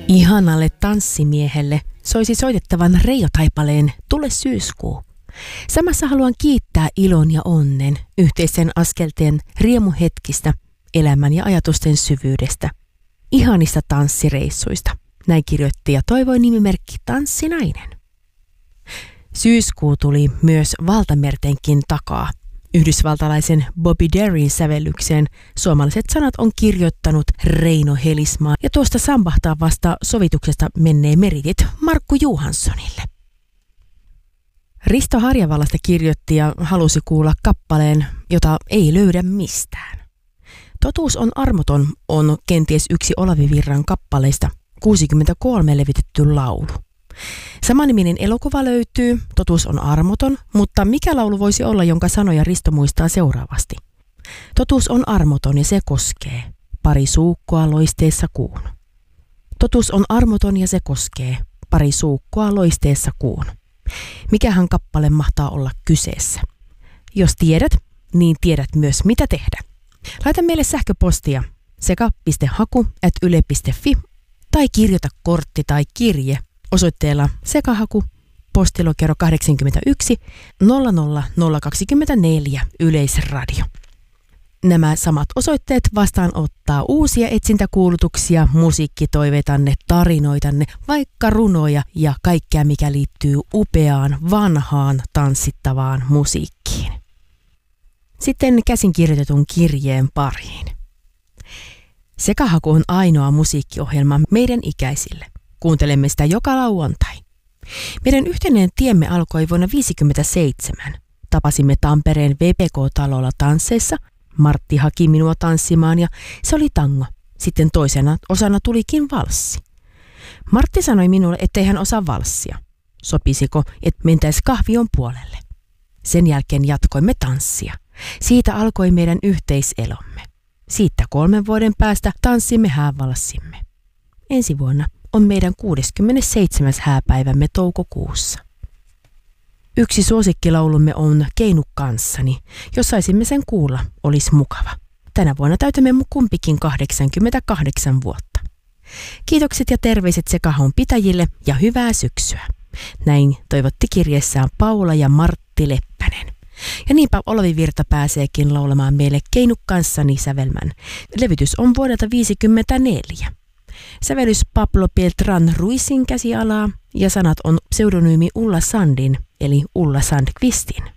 Ihanalle tanssimiehelle soisi soitettavan Reijo Taipaleen Tule syyskuu. Samassa haluan kiittää ilon ja onnen, yhteisten askelteen riemuhetkistä, elämän ja ajatusten syvyydestä, ihanista tanssireissuista. Näin kirjoitti ja toivoi nimimerkki Tanssinainen. Syyskuu tuli myös valtamertenkin takaa. Yhdysvaltalaisen Bobby Darin sävellykseen suomalaiset sanat on kirjoittanut Reino Helismaa ja tuosta sampahtaa vasta sovituksesta menneen meritit Markku Johanssonille. Risto Harjavallasta kirjoitti ja halusi kuulla kappaleen, jota ei löydä mistään. Totuus on armoton on kenties yksi Olavi Virran kappaleista, 63 levitetty laulu. Samaniminen elokuva löytyy, Totuus on armoton, mutta mikä laulu voisi olla, jonka sanoja Risto muistaa seuraavasti? Totuus on armoton ja se koskee, pari suukkoa loisteessa kuun. Totuus on armoton ja se koskee, pari suukkoa loisteessa kuun. Mikähän kappale mahtaa olla kyseessä? Jos tiedät, niin tiedät myös mitä tehdä. Laita meille sähköpostia seka.haku@yle.fi tai kirjoita kortti tai kirje osoitteella sekahaku, postilokero 81 00024 Yleisradio. Nämä samat osoitteet vastaanottaa uusia etsintäkuulutuksia, musiikkitoiveitanne, tarinoitanne, vaikka runoja ja kaikkea mikä liittyy upeaan, vanhaan, tanssittavaan musiikkiin. Sitten käsinkirjoitetun kirjeen pariin. Sekahaku on ainoa musiikkiohjelma meidän ikäisille. Kuuntelemme sitä joka lauantai. Meidän yhteinen tiemme alkoi vuonna 1957. Tapasimme Tampereen VPK-talolla tansseissa. Martti haki minua tanssimaan ja se oli tango. Sitten toisena osana tulikin valssi. Martti sanoi minulle, ettei hän osaa valssia. Sopisiko, että mentäisi kahvion puolelle. Sen jälkeen jatkoimme tanssia. Siitä alkoi meidän yhteiselomme. Siitä 3 vuoden päästä tanssimme häävalssimme. Ensi vuonna on meidän 67. hääpäivämme toukokuussa. Yksi suosikkilaulumme on Keinu kanssani. Jos saisimme sen kuulla, olisi mukava. Tänä vuonna täytämme kumpikin 88 vuotta. Kiitokset ja terveiset Sekahon pitäjille ja hyvää syksyä. Näin toivotti kirjeessään Paula ja Martti Leppänen. Ja niinpä Olavi Virta pääseekin laulamaan meille Keinu kanssani sävelmän. Levytys on vuodelta 1954. Sävellys Pablo Beltrán Ruizin käsialaa ja sanat on pseudonyymi Ulla Sandin eli Ulla Sandqvistin.